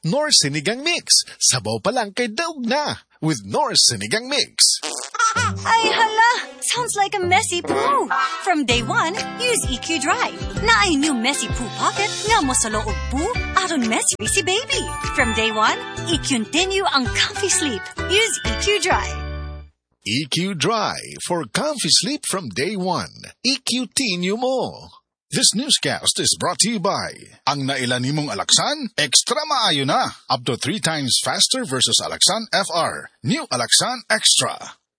Knorr Sinigang Mix. Sabaw pa lang kay daog na with Knorr Sinigang Mix. Ay, hala! Sounds like a messy poo. From day one, use EQ Dry. Na ay new messy poo pocket nga mo sa loob poo aron messy si baby. From day one, i-continue ang comfy sleep. Use EQ Dry. EQ Dry for comfy sleep from day one. EQ-tinyo mo. This newscast is brought to you by ang nailan nimong Alaxan, extra maayo na. Up to 3 times faster versus Alaxan FR. New Alaxan Extra.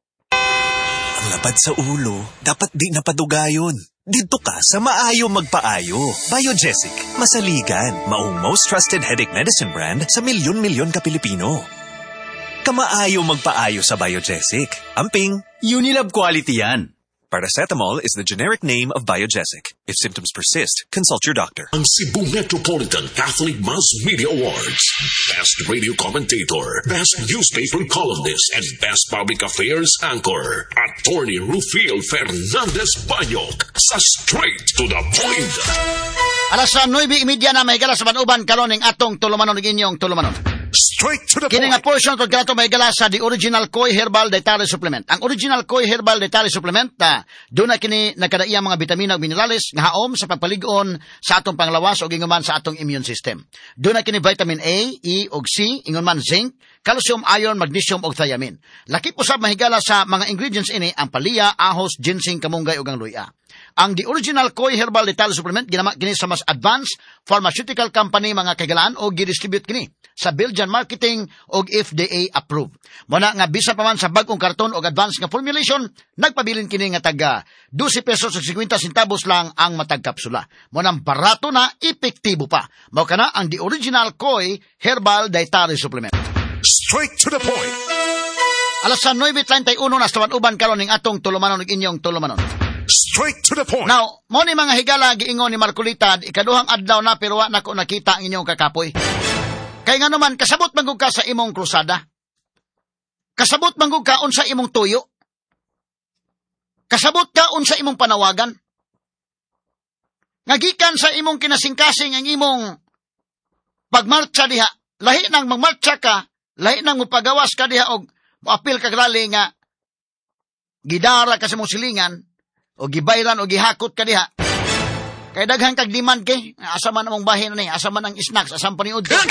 Ang lapad sa ulo, dapat di napadugayon. Dito ka sa Maayo Magpaayo. Biogesic, masaligan, maong most trusted headache medicine brand sa milyon-milyon ka Pilipino. Kamaayo Magpaayo sa Biogesic. Amping, Unilab quality yan. paracetamol is the generic name of Biogesic. If symptoms persist, consult your doctor. Ang Cebu Metropolitan Catholic Mass Media Awards. Best Radio Commentator, Best Newspaper Columnist, and Best Public Affairs Anchor. Attorney Rufil Fernandez Banyok sa Straight to the Point. Alas 9:30 na may gala sa manuban karon ning atong tulumanon ning inyong tulumanon. Straight to the Kini Point. nga portion to gato may gala sa The Original Koi Herbal Dietary Supplement. Ang Original Koi Herbal Dietary Supplement doon na kini nagkadaiyang mga bitamina ug minerales nga haom sa pagpalig-on sa atong panglawas ug ingon man sa atong immune system. Doon na kini vitamin A, E ug C, ingon man zinc, calcium, iron, magnesium ug thiamine. Laki po sa mahigala sa mga ingredients ini ang palya, ahos, ginseng, kamunggay ug ang luya. Ang The Original Koi Herbal Dietary Supplement ginama kini sa mas advanced pharmaceutical company mga kagalaan o gi-distribute kini sa Belgian marketing o FDA approved. Muna nga bisan pa man sa bagong karton o advanced nga formulation, nagpabilin kini nga taga 12 pesos ug 50 centavos lang ang matag kapsula. Muna barato na, epektibo pa. Mao kana ang The Original Koi Herbal Dietary Supplement. Straight to the Point. Alas 9:31 na sa uban karon ning atong tulumanon ug inyong tulumanon. Straight to the Point. Now, mo ni mga higala giingon ni Marcolita, ikaduhang adlaw na pero wa nako nakita ang inyong kakapoy. Kay nga naman kasabot manggug ka sa imong krusada. Kasabot manggug ka unsa imong tuyo. Kasabot ka unsa imong panawagan. Ngagikan sa imong kinasingkasing ang imong pagmarcha diha. Lahi nang magmarcha ka, lahi nang mupagawas ka diha og moapil ka rally nga gidara ka sa imong silingan o gibayran o gihakot ka diha. Kay daghang kag demand kay asa man among bahin ni, asa man ang snacks, asa paniud ko.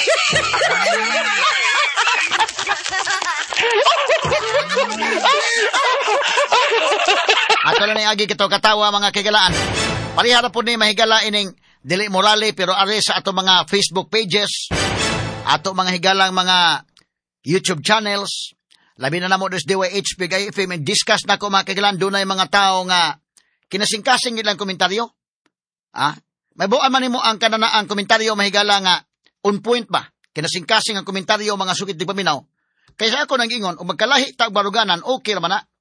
Ato na ni agi kito katawa mga kigalaan. Parihara po ni mahigala ining dili morale pero are sa ato mga Facebook pages, ato mga higalang mga YouTube channels. Labi na namo dos DYH PGFM discuss na ko mga kigalaan dunay mga tao nga kinasingkasing nilang komentaryo. May buwan man nimo ang kananaang komentaryo mahigala nga on point ba? Kinasingkasing ang komentaryo mga sukit di paminaw. Kaysa ako nang ingon, o magkalahi tag baruganan, okay raman na.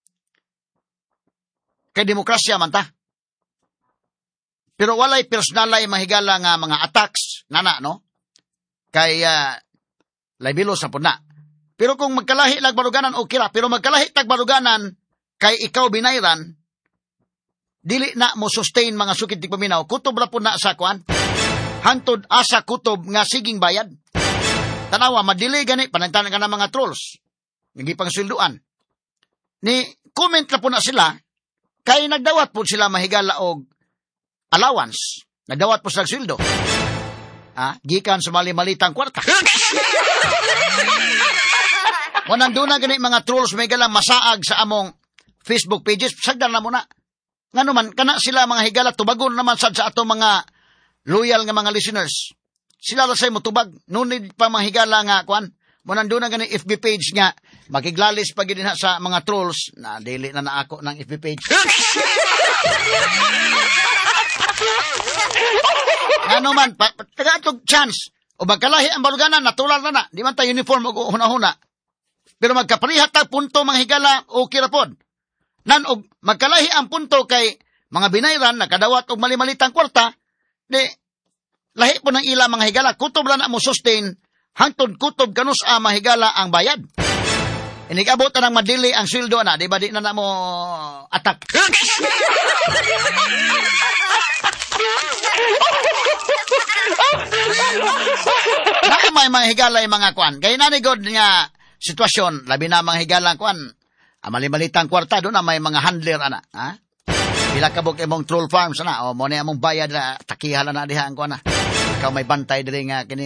Kay demokrasya man ta. Pero walay personalay mahigala nga mga attacks, nana, no? Kay laibilo sa puna. Pero kung magkalahi lag baruganan, okay ra. Pero magkalahi tag baruganan, kay ikaw binayran, dili na mo sustain mga sukit di paminaw, kutob ra po na sa kwan. Hantod asa kutob nga siging bayad. Tanawa, madili gani, panagtanan ka ng mga trolls. Hindi pang silduan. Ni comment na po na sila, kay nagdawat po sila mahigala og allowance. Nagdawat po sila sildo. Gikan sa mali-malitang kwarta. Kung nandun na gani mga trolls may galang masaag sa among Facebook pages, sagdan na muna. Nga naman, kana sila mga higala, tubagon naman sa ato mga loyal nga mga listeners. Sila rasay mo tubag. Nunid pa mga higala nga, kwan. Munan doon na gani FB page nga, makiglalis pa gini sa mga trolls. Na, dili na ako ng FB page. Nga naman, tagatog chance. O magkalahi ang baruganan, natural na. Di man tayo uniform o huna-huna. Pero magkaparihat tag punto mga higala, okay ra pod. Nan og magkalahi ang punto kay mga binayran nakadawat og mali-malitang kwarta, di lahi po ng ila mga higala, kutob lang na mo sustain, hangtod kutob kanus mga higala ang bayad. Inigabot na ng madili ang sweldo na, di ba di na mo attack. may mga higalay mga kwan. Kaya nanigod nga sitwasyon, labi na mga higalang kwan. Mali-malitang kwarta, doon na may mga handler, ana. Ha? Bila kabog imong troll farms, ana. O, mo na among bayad na takihala na diha ang kwan, na. Ikaw may bantay diri nga kini